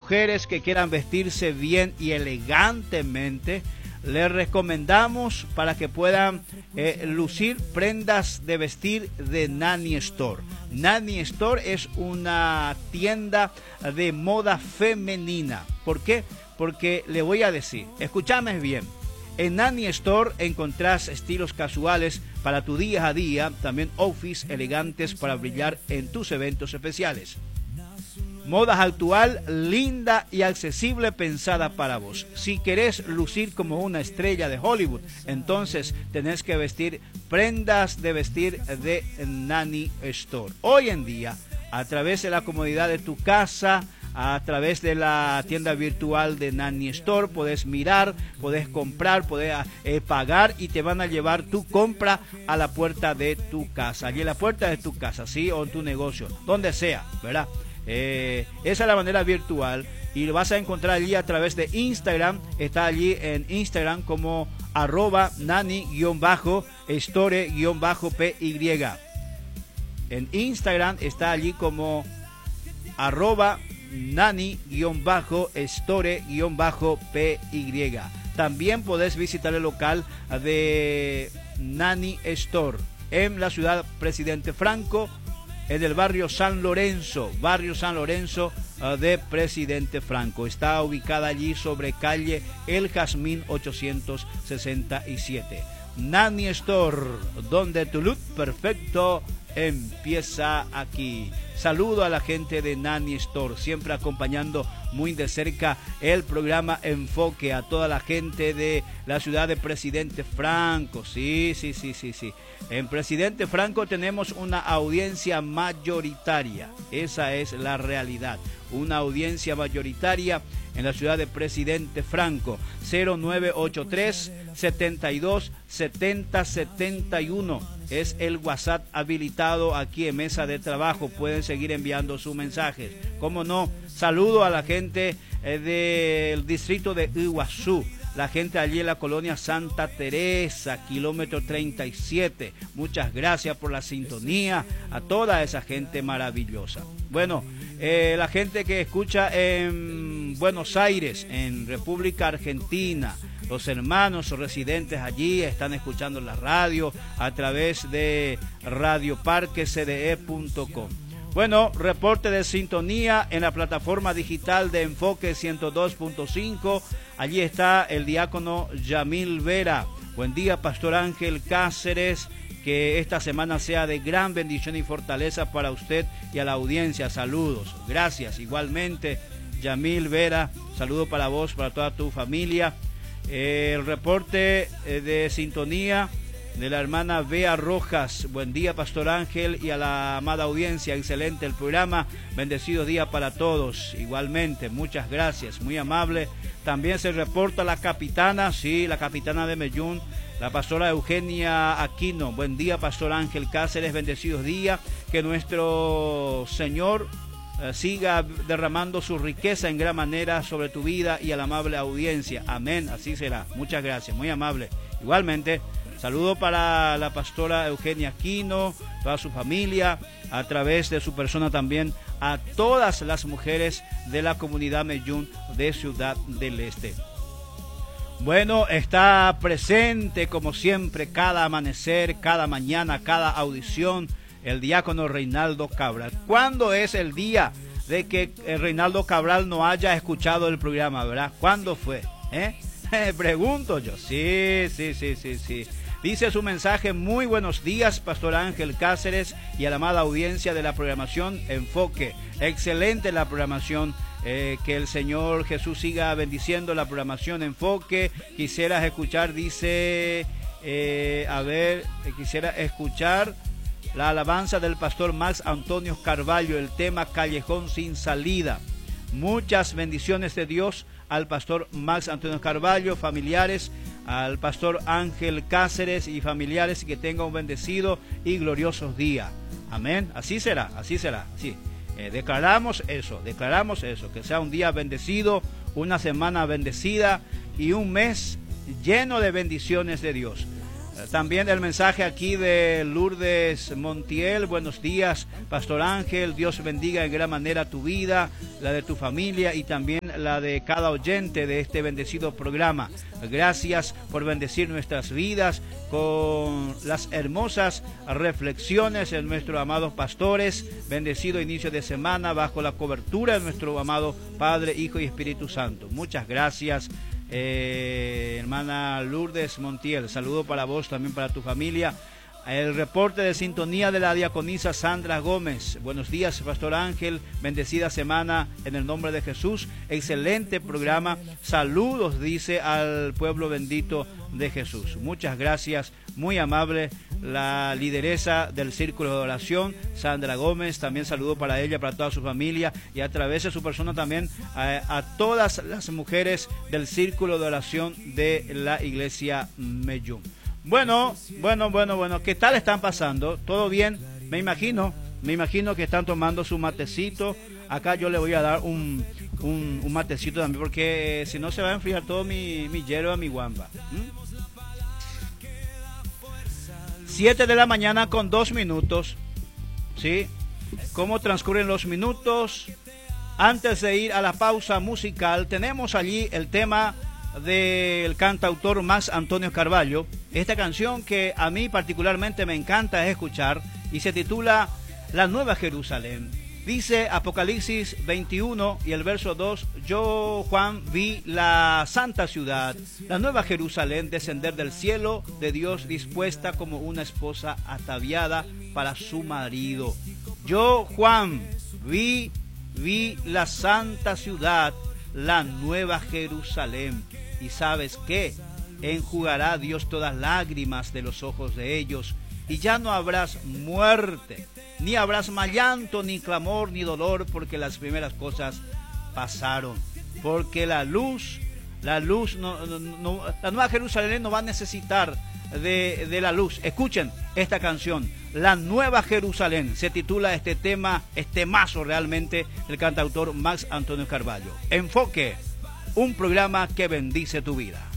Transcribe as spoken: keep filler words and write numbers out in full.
mujeres que quieran vestirse bien y elegantemente, les recomendamos para que puedan eh, lucir prendas de vestir de Nani Store. Nani Store es una tienda de moda femenina. ¿Por qué? Porque le voy a decir, escúchame bien, en Nani Store encontrás estilos casuales para tu día a día, también outfits elegantes para brillar en tus eventos especiales. Moda actual, linda y accesible, pensada para vos. Si querés lucir como una estrella de Hollywood, entonces tenés que vestir prendas de vestir de Nani Store. Hoy en día, a través de la comodidad de tu casa, a través de la tienda virtual de Nani Store, podés mirar, podés comprar, podés eh, pagar y te van a llevar tu compra a la puerta de tu casa. Allí en la puerta de tu casa, sí, o en tu negocio, donde sea, ¿verdad? Eh, esa es la manera virtual y lo vas a encontrar allí a través de Instagram. Está allí en Instagram como arroba nani-store-py. En Instagram está allí como arroba nani-store-py. También podés visitar el local de Nani Store en la ciudad Presidente Franco, en el barrio San Lorenzo, barrio San Lorenzo uh, de Presidente Franco. Está ubicada allí sobre calle El Jazmín ochocientos sesenta y siete. Nani Store, donde tu look perfecto empieza aquí. Saludo a la gente de Nani Store, siempre acompañando muy de cerca el programa Enfoque, a toda la gente de la ciudad de Presidente Franco. Sí, sí, sí, sí, sí. En Presidente Franco tenemos una audiencia mayoritaria, esa es la realidad. Una audiencia mayoritaria en la ciudad de Presidente Franco. Cero nueve ocho tres, setenta y dos, setenta, setenta y uno es el WhatsApp habilitado aquí en Mesa de Trabajo. Pueden seguir enviando sus mensajes. Cómo no, saludo a la gente eh, del distrito de Iguazú, la gente allí en la colonia Santa Teresa, kilómetro treinta y siete. Muchas gracias por la sintonía a toda esa gente maravillosa. Bueno, eh, la gente que escucha en Buenos Aires, en República Argentina, los hermanos residentes allí están escuchando la radio a través de radio parque c d e punto com. Bueno, reporte de sintonía en la plataforma digital de Enfoque ciento dos punto cinco. Allí está el diácono Yamil Vera. Buen día, Pastor Ángel Cáceres. Que esta semana sea de gran bendición y fortaleza para usted y a la audiencia. Saludos. Gracias. Igualmente, Yamil Vera. Saludo para vos, para toda tu familia. Eh, el reporte eh, de sintonía de la hermana Bea Rojas. Buen día, Pastor Ángel, y a la amada audiencia. Excelente el programa. Bendecido día para todos. Igualmente, muchas gracias. Muy amable. También se reporta la capitana, sí, la capitana de Mellún, la pastora Eugenia Aquino. Buen día, Pastor Ángel Cáceres. Bendecidos días. Que nuestro Señor eh, siga derramando su riqueza en gran manera sobre tu vida y a la amable audiencia. Amén. Así será. Muchas gracias. Muy amable. Igualmente, saludo para la pastora Eugenia Aquino, toda su familia, a través de su persona también a todas las mujeres de la comunidad Mellún de Ciudad del Este. Bueno, está presente como siempre cada amanecer, cada mañana, cada audición, el diácono Reinaldo Cabral. ¿Cuándo es el día de que el Reinaldo Cabral no haya escuchado el programa, verdad? ¿Cuándo fue? ¿Eh? Pregunto yo. Sí, sí, sí, sí, sí. Dice su mensaje: muy buenos días, Pastor Ángel Cáceres y a la amada audiencia de la programación Enfoque. Excelente la programación. Eh, que el Señor Jesús siga bendiciendo la programación Enfoque. Quisieras escuchar, dice, eh, a ver, eh, quisiera escuchar la alabanza del pastor Max Antonio Carvalho, el tema Callejón sin salida. Muchas bendiciones de Dios al pastor Max Antonio Carvalho, familiares, al pastor Ángel Cáceres y familiares, que tengan un bendecido y gloriosos días. Amén. Así será, así será, sí. Eh, declaramos eso, declaramos eso, que sea un día bendecido, una semana bendecida y un mes lleno de bendiciones de Dios. También el mensaje aquí de Lourdes Montiel. Buenos días, Pastor Ángel. Dios bendiga en gran manera tu vida, la de tu familia y también la de cada oyente de este bendecido programa. Gracias por bendecir nuestras vidas con las hermosas reflexiones de nuestros amados pastores. Bendecido inicio de semana bajo la cobertura de nuestro amado Padre, Hijo y Espíritu Santo. Muchas gracias. Eh, hermana Lourdes Montiel, saludo para vos, también para tu familia. El reporte de sintonía de la diaconisa Sandra Gómez. Buenos días, Pastor Ángel, bendecida semana en el nombre de Jesús. Excelente programa. Saludos, dice, al pueblo bendito de Jesús. Muchas gracias, muy amable la lideresa del Círculo de Oración, Sandra Gómez. También saludo para ella, para toda su familia y a través de su persona también a, a todas las mujeres del Círculo de Oración de la Iglesia Meyum. Bueno, bueno, bueno, bueno, ¿qué tal están pasando? ¿Todo bien? Me imagino, me imagino que están tomando su matecito. Acá yo le voy a dar un, un, un matecito también, porque eh, si no se va a enfriar todo mi, mi hierba, mi guamba. ¿Mm? Siete de la mañana con dos minutos, ¿sí? ¿Cómo transcurren los minutos? Antes de ir a la pausa musical, tenemos allí el tema del cantautor Max Antonio Carballo. Esta canción que a mí particularmente me encanta escuchar y se titula La Nueva Jerusalén. Dice Apocalipsis veintiuno y el verso dos: yo, Juan, vi la santa ciudad, la nueva Jerusalén, descender del cielo de Dios, dispuesta como una esposa ataviada para su marido. Yo, Juan, vi, vi la santa ciudad, la nueva Jerusalén. ¿Y sabes qué? Enjugará Dios todas lágrimas de los ojos de ellos, y ya no habrás muerte, ni habrás más llanto, ni clamor, ni dolor, porque las primeras cosas pasaron. Porque la luz, la luz, no, no, no, la nueva Jerusalén no va a necesitar de, de la luz. Escuchen esta canción, La Nueva Jerusalén, se titula este tema, este mazo realmente, el cantautor Max Antonio Carballo. Enfoque, un programa que bendice tu vida.